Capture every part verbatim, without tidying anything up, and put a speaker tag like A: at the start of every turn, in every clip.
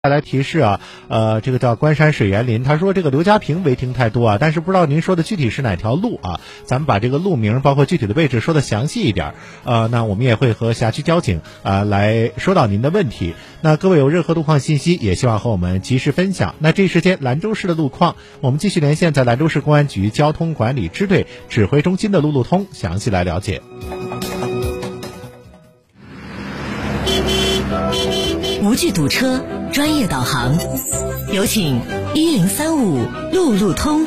A: 带来提示啊，呃，这个叫关山水园林，他说这个刘家坪违停太多啊，但是不知道您说的具体是哪条路啊？咱们把这个路名包括具体的位置说的详细一点，呃，那我们也会和辖区交警啊、呃、来说到您的问题。那各位有任何路况信息，也希望和我们及时分享。那这一时间兰州市的路况，我们继续连线在兰州市公安局交通管理支队指挥中心的路路通，详细来了解。
B: 无惧堵车，专业导航，有请一零三五路路通。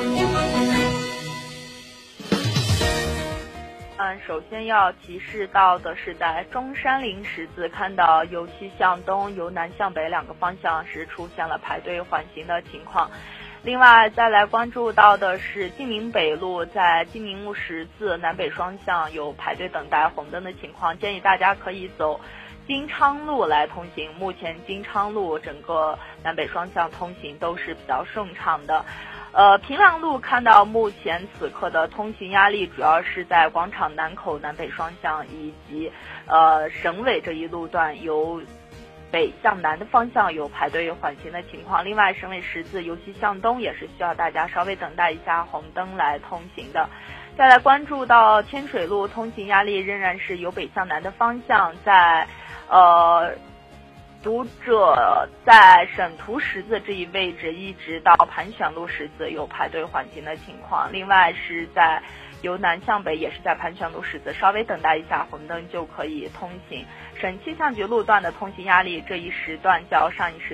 C: 嗯，首先要提示到的是，在中山陵十字看到由西向东、由南向北两个方向是出现了排队缓行的情况。另外，再来关注到的是晋宁北路在金明路十字南北双向有排队等待红灯的情况，建议大家可以走金昌路来通行。目前金昌路整个南北双向通行都是比较顺畅的。呃，平凉路看到目前此刻的通行压力主要是在广场南口南北双向以及呃省委这一路段由北向南的方向有排队缓行的情况。另外，省委十字由西向东也是需要大家稍微等待一下红灯来通行的。再来关注到天水路，通行压力仍然是由北向南的方向，在呃读者在省图十字这一位置一直到盘旋路十字有排队缓行的情况。另外是在由南向北也是在盘旋路十字稍微等待一下红灯就可以通行。省气象局路段的通行压力这一时段较上一时